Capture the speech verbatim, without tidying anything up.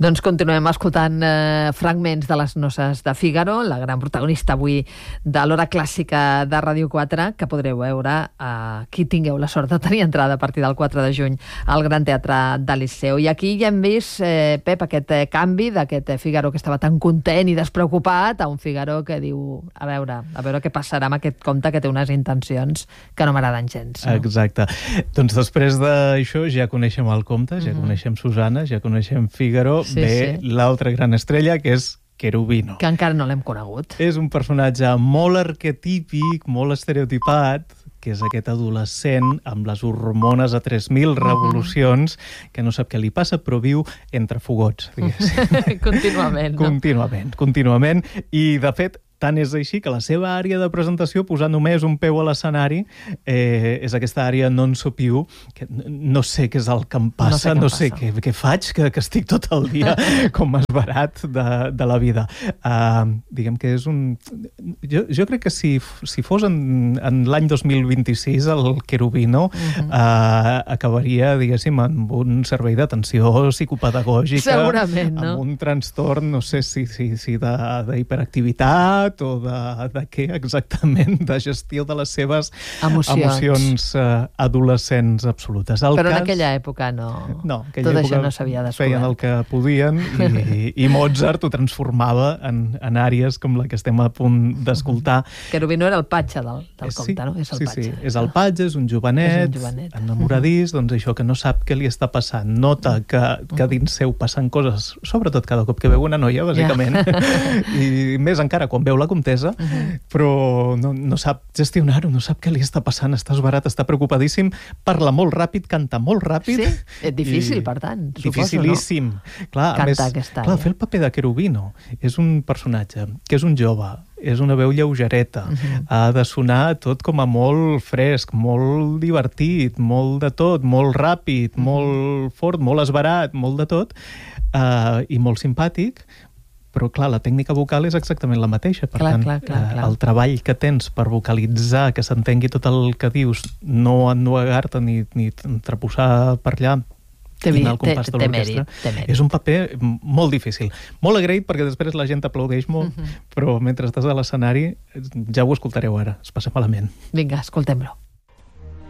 Doncs continuem escoltant eh, fragments de les noces de Fígaro, la gran protagonista avui de l'hora clàssica de Ràdio quatre, que podreu veure a qui tingueu la sort de tenir entrada a partir del quatre de juny al Gran Teatre del Liceu. I aquí ja hem vist, eh, Pep, aquest eh, canvi d'aquest eh, Fígaro que estava tan content i despreocupat a un Fígaro que diu, a veure, a veure què passarà amb aquest comte que té unes intencions que no m'agraden gens. No? Exacte. Doncs després d'això ja coneixem el comte, ja Mhm. coneixem Susana, ja coneixem Fígaro, Sí, ve sí. l'altra gran estrella, que és Cherubino. Que encara no l'hem conegut. És un personatge molt arquetípic, molt estereotipat, que és aquest adolescent amb les hormones a tres mil revolucions, que no sap què li passa, però viu entre fogots, diguéssim. Contínuament, no? Contínuament, contínuament. I, de fet, tant és així que la seva àrea de presentació, posar només un peu a l'escenari, eh, és aquesta àrea non so più, que no sé què és el que em passa, no sé, no què, sé què què faig, que, que estic tot el dia com esbarat de, de la vida. Uh, diguem que és un... Jo, jo crec que si, si fos en, en l'any dos mil vint-i-sis el Cherubino uh-huh. uh, acabaria, diguéssim, amb un servei d'atenció psicopedagògica, segurament, no? amb un trastorn, no sé si, si, si d'hiperactivitat o de, de què exactament, de gestió de les seves Emocions, emocions uh, adolescents absolutes. El Però cas... en aquella època no. No, en aquella Tot època això no s'havia descobert. feien el que podien i, i Mozart ho transformava en, en àrees com la que estem a punt d'escoltar. Cherubino era el patge del, del Sí, comte, no? És el sí, patge. sí, és el patge, és un jovenet, És un jovenet. enamoradís, doncs això, que no sap què li està passant. Nota que, que dins seu passen coses, sobretot cada cop que veu una noia, bàsicament, i més encara quan veu la comtessa, Uh-huh. però no, no sap gestionar-ho, no sap què li està passant, està esbarat, està preocupadíssim, parla molt ràpid, canta molt ràpid. Sí? És difícil, i... per tant, suposo, Dificilíssim. no? Clar, a Cantar més, aquesta clar, àrea. fer el paper de Cherubino és un personatge que és un jove, és una veu lleugereta, Uh-huh. ha de sonar tot com a molt fresc, molt divertit, molt de tot, molt ràpid, Uh-huh. molt fort, molt esbarat, molt de tot, uh, i molt simpàtic, però, clar, la tècnica vocal és exactament la mateixa. Per Clar, tant, clar, clar, eh, clar. el treball que tens per vocalitzar, que s'entengui tot el que dius, no ennuegar-te ni, ni entreposar per allà, Té, en el té, compàs de té l'orquestra, mèrit, té mèrit. és un paper molt difícil. Molt agraït perquè després la gent t'aplaudeix molt, Mhm. però mentre estàs a l'escenari ja ho escoltareu ara, es passa malament. Vinga, escoltem-lo.